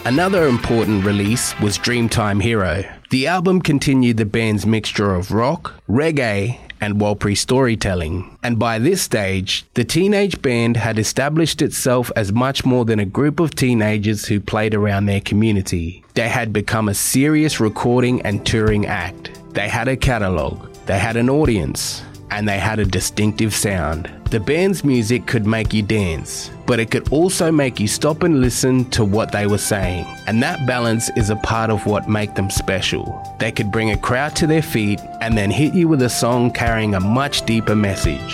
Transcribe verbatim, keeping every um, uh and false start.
Another important release was Dreamtime Hero. The album continued the band's mixture of rock, reggae, and Warlpiri storytelling. And by this stage, the teenage band had established itself as much more than a group of teenagers who played around their community. They had become a serious recording and touring act. They had a catalogue, they had an audience, and they had a distinctive sound. The band's music could make you dance, but it could also make you stop and listen to what they were saying. And that balance is a part of what made them special. They could bring a crowd to their feet and then hit you with a song carrying a much deeper message.